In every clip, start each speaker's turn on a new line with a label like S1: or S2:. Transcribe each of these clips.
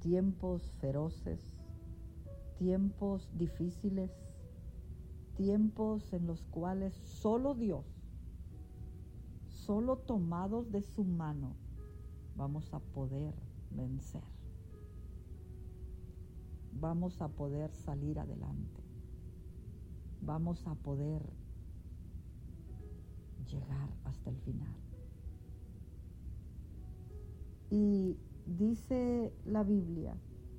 S1: tiempos feroces, tiempos difíciles, tiempos en los cuales solo Dios, solo tomados de su mano, vamos a poder vencer. Vamos a poder salir adelante. Vamos a poder llegar hasta el final. Y dice la Biblia,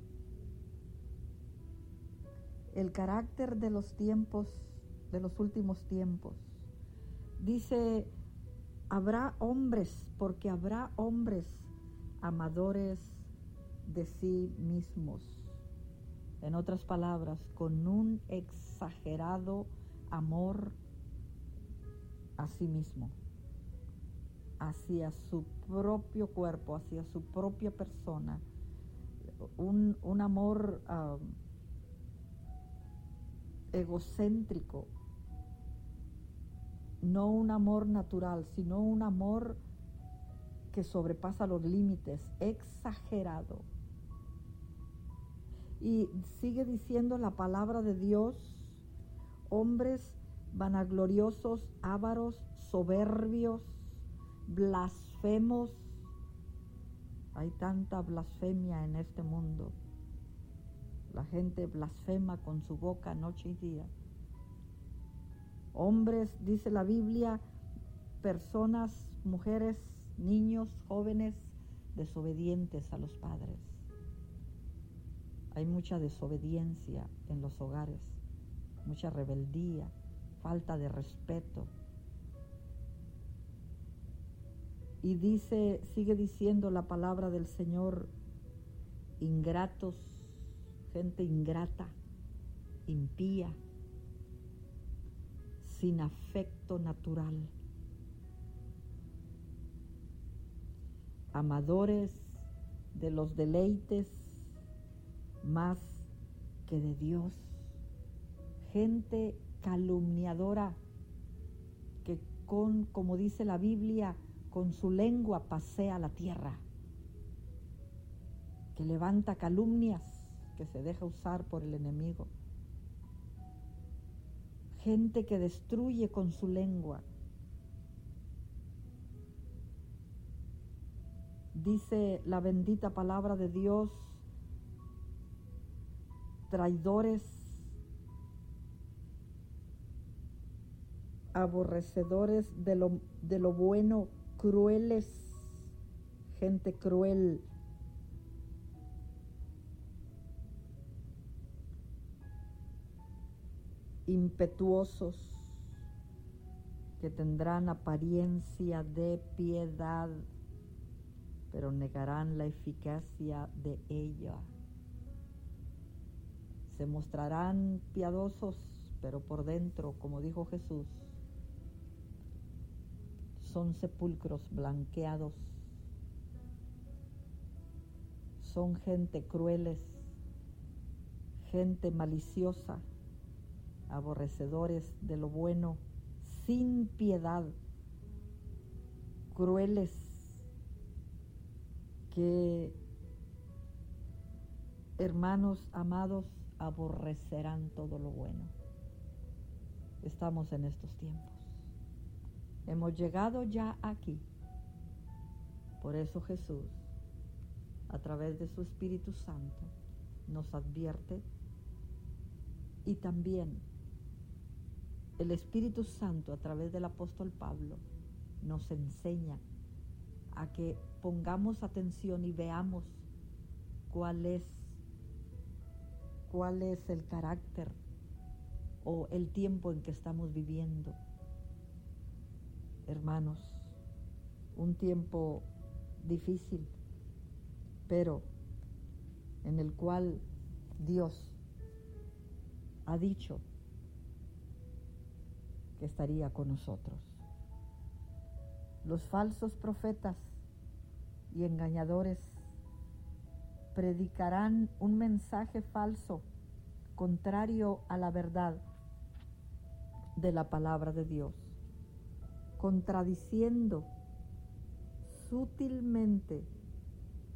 S1: el carácter de los tiempos, de los últimos tiempos. Dice, habrá hombres, porque habrá hombres amadores de sí mismos. En otras palabras, con un exagerado amor a sí mismo, hacia su propio cuerpo, hacia su propia persona, un amor egocéntrico, no un amor natural, sino un amor que sobrepasa los límites, exagerado. Y sigue diciendo la palabra de Dios, hombres vanagloriosos, ávaros, soberbios, blasfemos. Hay tanta blasfemia en este mundo. La gente blasfema con su boca noche y día. Hombres, dice la Biblia, personas, mujeres, niños, jóvenes, desobedientes a los padres. Hay mucha desobediencia en los hogares, mucha rebeldía, falta de respeto. Y dice, sigue diciendo la palabra del Señor, ingratos, gente ingrata, impía, sin afecto natural, amadores de los deleites más que de Dios, gente calumniadora que como dice la Biblia, con su lengua pasea la tierra, que levanta calumnias, que se deja usar por el enemigo, gente que destruye con su lengua. Dice la bendita palabra de Dios, traidores, aborrecedores de lo bueno, crueles, gente cruel, impetuosos, que tendrán apariencia de piedad, pero negarán la eficacia de ella. Se mostrarán piadosos, pero por dentro, como dijo Jesús, son sepulcros blanqueados. Son gente crueles, gente maliciosa, aborrecedores de lo bueno, sin piedad, crueles, que, hermanos amados, aborrecerán todo lo bueno. Estamos en estos tiempos. Hemos llegado ya aquí. Por eso Jesús, a través de su Espíritu Santo, nos advierte, y también el Espíritu Santo, a través del apóstol Pablo, nos enseña a que pongamos atención y veamos cuál es el carácter o el tiempo en que estamos viviendo. Hermanos, un tiempo difícil, pero en el cual Dios ha dicho que estaría con nosotros. Los falsos profetas y engañadores predicarán un mensaje falso, contrario a la verdad de la palabra de Dios, contradiciendo sutilmente